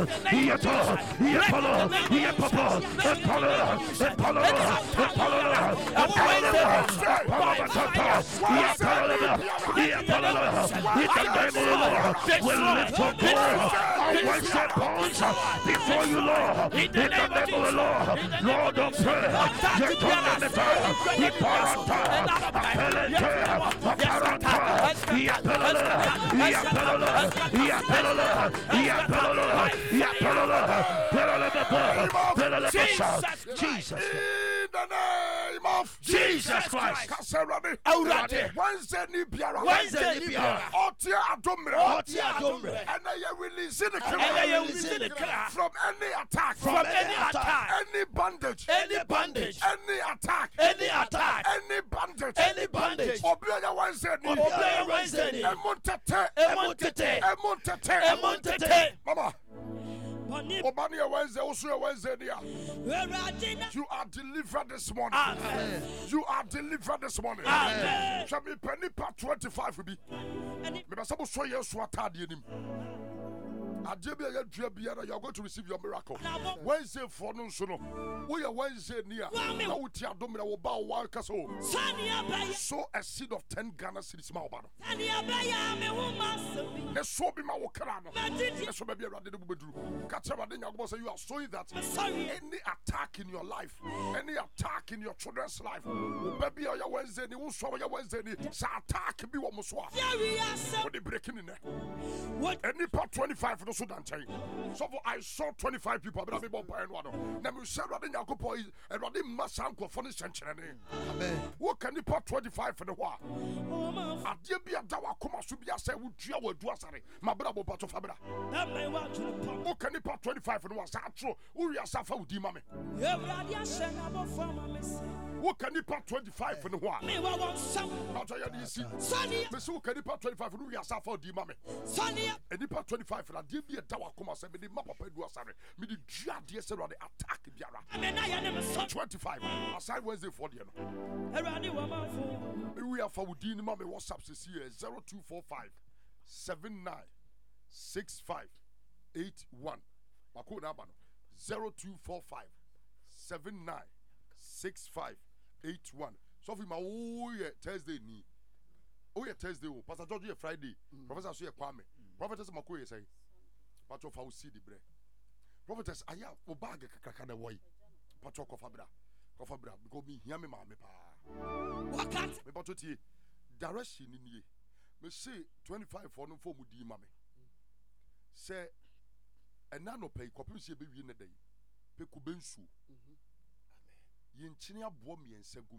before you, Lord. In the name of the Lord, Lord of prayer, Jesus. In the name of Jesus Christ. Wednesday ni biara. Otia adomre. And I release the from any attack. Any bondage. Any attack. Any bondage. Obiya Wednesday ni. Emuntete. Mama. Obania Wednesday, also Wednesday. You are delivered this morning. Amen. You are delivered this morning. Amen. Shall me penny part 25 will be. Maybe some show you swatad in him. You are going to receive your miracle. Wednesday for no sono. We are Wednesday near. Sow a seed of 10 Ghana cedis. Let's show me my Wakarano. Let's show me you are showing that any attack in your life, any attack in your children's life, baby, your Wednesday, you will show your Wednesday. Attack be what must what the breaking in there. Any part 25 for the Sudan chain. So I saw 25 people, but I'm about one. Now you said that in Yakopo and what the Masanko for the century. Amen. What can you part 25 for the war? I did be a Dawa Kuma Subia said, would you do us? My brother part of Fabra. What can you part 25 for the war? Satro, Uri Asafa with Dimame. What can you part 25 for the war? I'll tell you this. Sonny, Miss can you part 25 for Uri Asafa with Dimame? Sonny, and you part 25 for a dear Dawa Kuma said, the map of Pedro Sari, me the Jad yesterday on the attack Biara. 25. Aside Wednesday for the we are for Udini Mame WhatsApp this year 0245 796581. Mako Nabano 0245 796581. So for my Thursday ni. Oh yeah, Thursday. Pastor George Friday. Professor Suye Kwame. Prophetess Mako say. Pacho fa usi di bre. Prophetess aya obag kakaka na woy. Pacho kofabra because me hear me ma me pa. Wakat me pacho tie direction ni nie. Me say 25 for no for mu di ma me. Say ena no pay kopim se be wie na dai. Pe ku bensu. Amen. Yenchini abo me ensagum.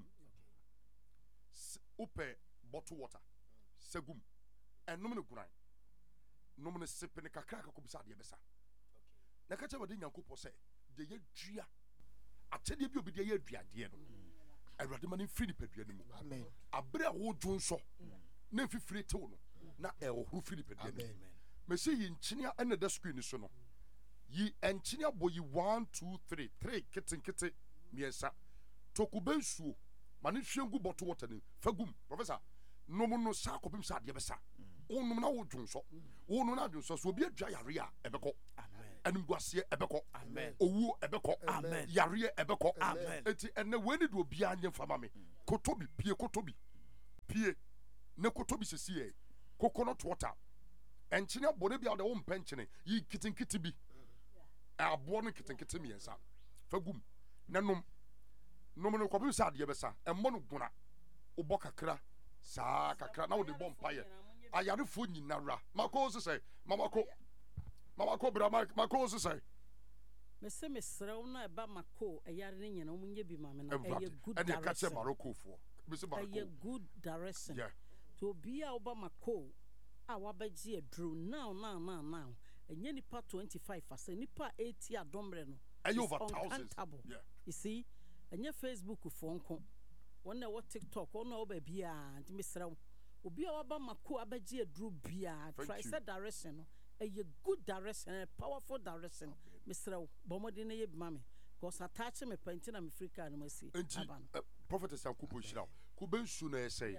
Ope bottle water. Segum. Enum ne guran. No me sipe ne kakra ka kubisa de besa. Na ka che wode nyankopɔ sɛ de ye dua atɛde bi obi de ye aduade no awurade ma ne mfiri nipadua no mu amen abre a wo dwo nso na mfifiri tew no na ɛhoro firi nipadua no me se yi nkyenia ɛna da screen so no yi enkyenia bɔ yi 1 2 3 kitten miensa tokubensuo ma ne hwengu bottle water ne fagum professor no mo no sa kopim sa de besa onum na wo dwo nso wonu na dwo nso so obi adua yare a ebekɔ animguasie ebekɔ amen owu ebekɔ amen yare ebekɔ amen enti ene weni do obi anye fama me kotobi pie ne kotobi sesie coconut water enkyene abone bia de wo mpenkyene yi kitinkiti bi abo no kitinkiti miensa fagum nanom nom no kopim sa de besa emmo no guna obɔ kakra saa kakra na wo de bɔ mpaye ayarefo nyinara mako so say Mamako bra mako so say Mese mesrew na eba mako ayare ne nyina omunye bi mame na eye good direction. And you catch Maroko for. Mese Maroko. Eye good direction. Yeah. To bia oba mako a wabaji edru now. Enye nipa 25 ase nipa 80 adomre no. Eye over thousands. Yeah. You see, enye Facebook for nko. Wona what TikTok, wona oba bia nti mesrew. Obi a waba mako abaji edru bia try set direction no. A good direction, a powerful direction, Mr. Bomodine Mame. Because attach me painting and Africa and Mercy. Prophetess and Kupo Shroud. Kuben sooner say.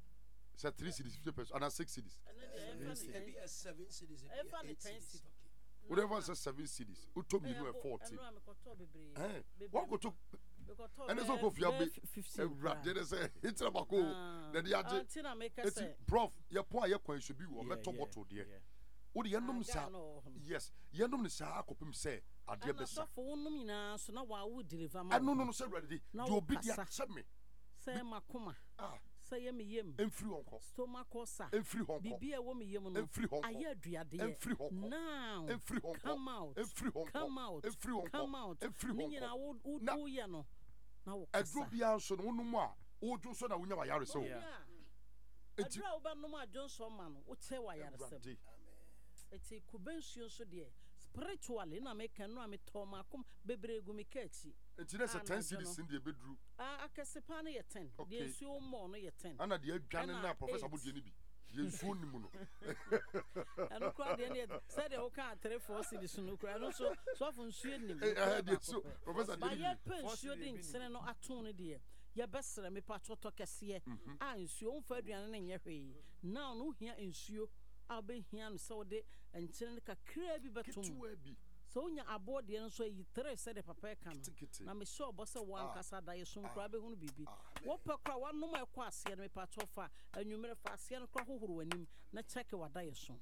Say 3 cities, 50 pesos, and 6 cities. 7 cities. whatever says 7 cities uto me no 40 what go to and so go fia be they say it's about go na dia je it's prof your point your kwan should be wo meto bottle there wo de yenom sa yes yenom ne sa akopim say ade be sa so wonum nyina so na wa wo deliver ma no say ready do obi dia che me say makoma say yem yem enfri honko stomach osa enfri honko bibia wo me yem no enfri honko aye aduade enfri honko now enfri honko come out enfri honko come out enfri honko come out enfri honko nyina wo ye no na wo kasa adro bia so no wonum a wo dwo so na wonya wa yare so adro wo ba no ma Johnson man wo che wa yare se eti kubensuo so de spiritually na make no am to makom bebregu me kachi enti na 10 cities in the bedru akesepa na ye 10 de nsuo mo no ye 10 ana de adwane na professor bodie ni bi ye nsuo nimu no anu kwa de ne say de wo kan 3-4 cities no kwa no so afo nsuo nimu de so professor de ni ye pensuo de nsene no aton ne de ye besere me pa choto kese a nsuo mfa aduane na nye hwe now no hia nsuo abe hia no so de enkyere kakra bi betom so nya abode no so yi 3 said the papa kan na me sure bo se wan kasa da yeso nkra be hunu bibi wo pekra wanom ekwa ase no me pa chofa anwumere fa ase no kra hohoro wanim na check wada yeso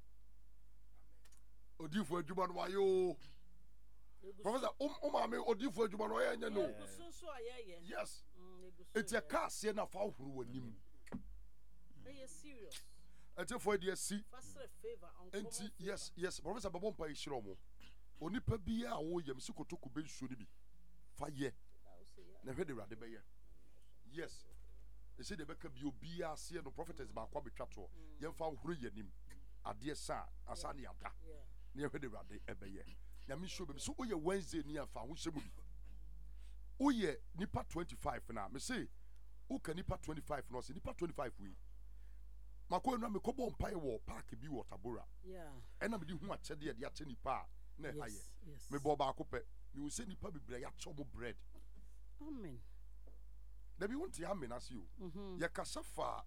odifo adwuma no wayo professor mame odifo adwuma no ya nya no so ayeye yes it's a car ase na fa hohoro wanim e serious ete for the see favor enti yes professor babompa ishiro mo onipa bia a wo yam sikotoku be nsuo ni bi fa ye na hwe de rade be ye yes e say de beka bi obi ase no prophetess ba kwa betwa to ye mfa horo yanim ade sa asa ne ada na hwe de rade ebe ye na mi show be so oye Wednesday ni afa ho hyemu bi oye nipa 25 na me say o ka nipa 25 no say nipa 25 we mako no me kobo mpae wo park bi wo Tabora ena me di hu achede de ache nipa na haye me bo ba akopɛ me wo se nipa bibira ya cho mo bread amen da bi wonti amen asio ya kasafa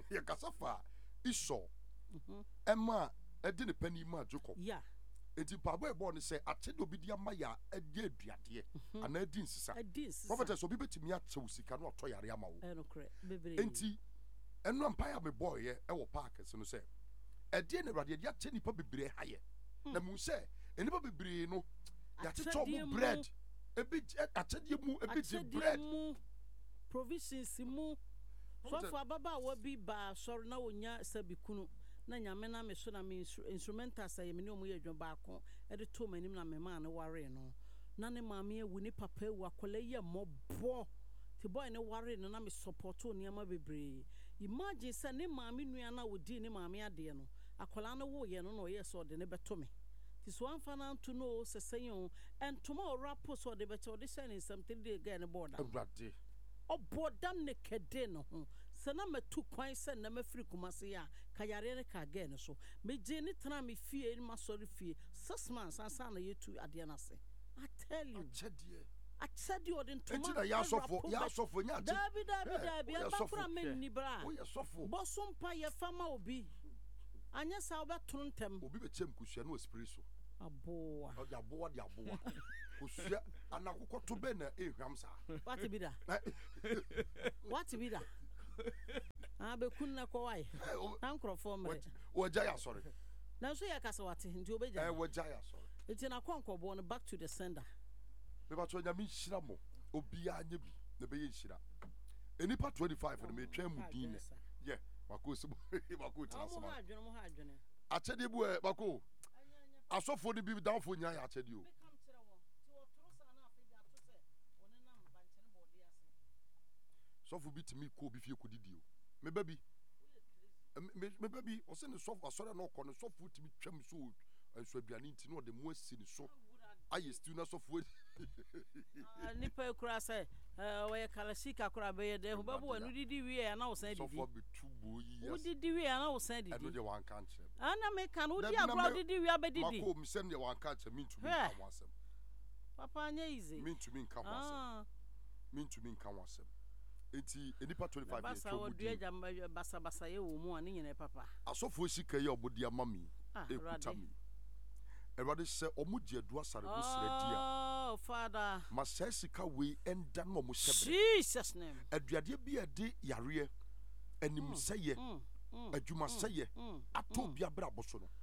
iso ema edi ne pani ma Jacob enti pabo ebo ne se achede obi di ama ya edi aduade ana edi nsisa prophetess obi betimi ache usika no oto yare ama wo enti enu empire me boy ye e wo park so no say e de ne rade ya che nipa bebre haye na mu say enipa bebre no ya che chop bread e bi achede mu e bi di bread provisions mu so for baba wo bi ba soro na wonya sabikunu na nyame na me so na me instrumental say me ne omo ye dwon ba ko e de to manim na me ma ne ware no na ne maame ewu ni papa ewu akola ye mobo ti boy ne ware no na me support oni ama bebre imagine say ne maame nua na wodi ne maame ade no akola no wo ye no no ye so de ne beto me ti so amfa na to no seseyon and tomorrow rap so de beto de say something dey get ne border obrade oboda ne kede no ho se na matu kwan se na mafiri kumase ya kayare ne ka ge ne so me je ne tena me fie ni masori fie 6 months ansa na yetu ade na se I tell you achedi odin tomorrow ya sofo nya dabi abakura men ni bra bosompa ye fama obi anya sa obeto ntem obi be chem kusua no espresso aboa de aboa kusua anakoko to be na ehwam sa what be da be kunna ko wai ankrofo mere woja ya sorry na so ya kasa wate nti obeja woja ya sorry enti na kwankobo no back to the sender me ba to nya mi hira mo obi anya bi na be ye hira enipa 25 no me twa mu din ne ye mako so mako transfer mo ha adwene achede bu mako asofo ni bi downfo nya ya achede o sofo bitimi ko bi fie ko didi o me baby o se ne sofo asore na ko ne sofo timi twam so enso aduane nti no de mo asi ne so aye stu na sofo nipa kura say we kalasika kura be de babu wanu didi wi na wo san didi sofo betubo yi wo didi wi na wo san didi eno de wan kan chere ana me kan wo di agro didi wi abedidi mako mi sem de wan kan chere min tumi kan wasem papa anya easy min tumi kan wasem enti enipa 25 years basa wo dua jamba basa ye wo mu ani nyene papa asofo sika ye obodi amami ekuta mi Everybody say omu je dua sare go sre dia. Oh, Father. Ma say sika we enda no mo sebe. Jesus name. Aduade bi ade yare anim seye. Adwuma seye. Ato bia bra boso no.